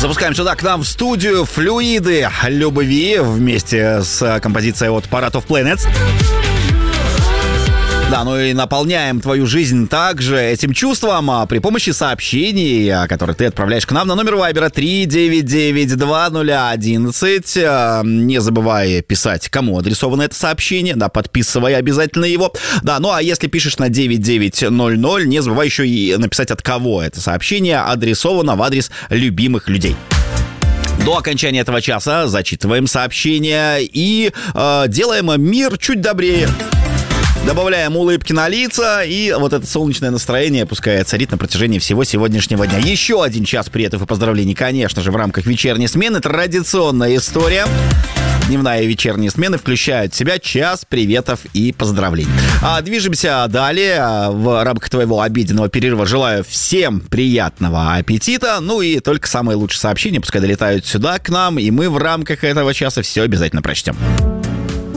Запускаем сюда к нам в студию «Флюиды любви» вместе с композицией от Parade of Planets. Да, ну и наполняем твою жизнь также этим чувством при помощи сообщений, которые ты отправляешь к нам на номер Вайбера 3992011. Не забывай писать, кому адресовано это сообщение, да, подписывай обязательно его. Да, ну а если пишешь на 9900, не забывай еще и написать, от кого это сообщение адресовано в адрес любимых людей. До окончания этого часа зачитываем сообщения и делаем мир чуть добрее. Добавляем улыбки на лица, и вот это солнечное настроение пускай царит на протяжении всего сегодняшнего дня. Еще один час приветов и поздравлений, конечно же, в рамках вечерней смены. Традиционная история. Дневная и вечерняя смены включают в себя час приветов и поздравлений. Движемся далее. В рамках твоего обеденного перерыва желаю всем приятного аппетита. Ну и только самые лучшие сообщения пускай долетают сюда к нам, и мы в рамках этого часа все обязательно прочтем.